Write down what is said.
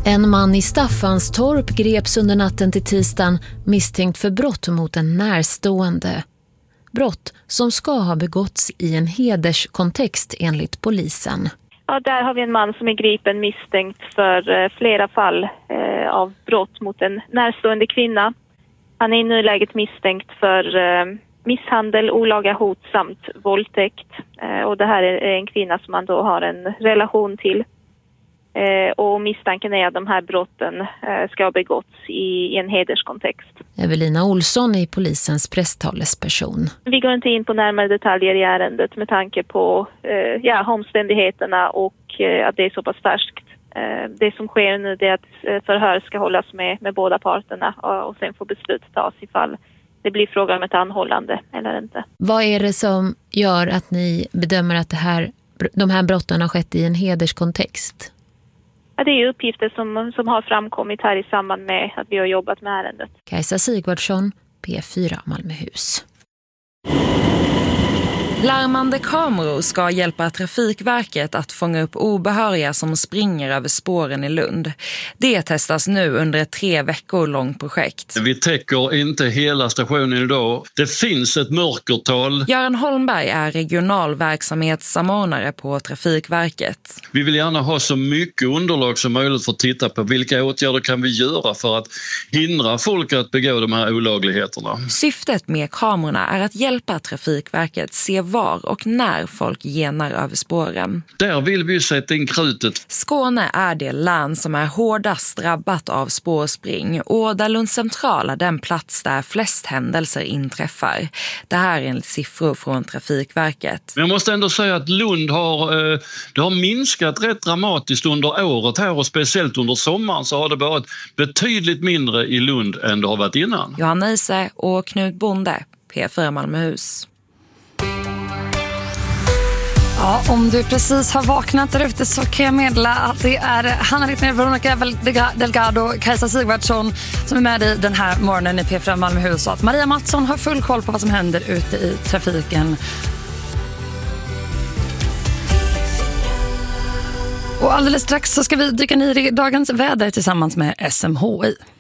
En man i Staffanstorp greps under natten till tisdagen misstänkt för brott mot en närstående. Brott som ska ha begåtts i en hederskontext enligt polisen. Ja, där har vi en man som är gripen misstänkt för flera fall av brott mot en närstående kvinna. Han är i nuläget misstänkt för misshandel, olaga hot samt våldtäkt. Och det här är en kvinna som man då har en relation till. Och misstanken är att de här brotten ska ha begåtts i en hederskontext. Evelina Olsson är polisens presstalesperson. Vi går inte in på närmare detaljer i ärendet med tanke på omständigheterna och att det är så pass färskt. Det som sker nu är att förhör ska hållas med båda parterna och sen får beslut tas ifall det blir fråga om ett anhållande eller inte. Vad är det som gör att ni bedömer att de här brotten har skett i en hederskontext? Ja, det är uppgifter som har framkommit här i samband med att vi har jobbat med ärendet. Kajsa Sigvardsson, P4 Malmöhus. Larmande kameror ska hjälpa Trafikverket att fånga upp obehöriga som springer över spåren i Lund. Det testas nu under ett 3 veckor långt projekt. Vi täcker inte hela stationen idag. Det finns ett mörkertal. Göran Holmberg är regional verksamhetssamordnare på Trafikverket. Vi vill gärna ha så mycket underlag som möjligt för att titta på vilka åtgärder kan vi göra för att hindra folk att begå de här olagligheterna. Syftet med kamerorna är att hjälpa Trafikverket se var och när folk genar över spåren. Där vill vi sätta in krutet. Skåne är det län som är hårdast drabbat av spårspring och där Lund central är den plats där flest händelser inträffar. Det här är enligt siffror från Trafikverket. Men jag måste ändå säga att Lund det har minskat rätt dramatiskt under året här och speciellt under sommaren så har det varit betydligt mindre i Lund än det har varit innan. Johanna Ise och Knut Bonde, P4 Malmöhus. Ja, om du precis har vaknat där ute så kan jag meddela att det är Hanna Littner, Veronica Delgado och Kajsa Sigvardsson som är med i den här morgonen i P4 Malmöhus. Och att Maria Mattsson har full koll på vad som händer ute i trafiken. Och alldeles strax så ska vi dyka ner i dagens väder tillsammans med SMHI.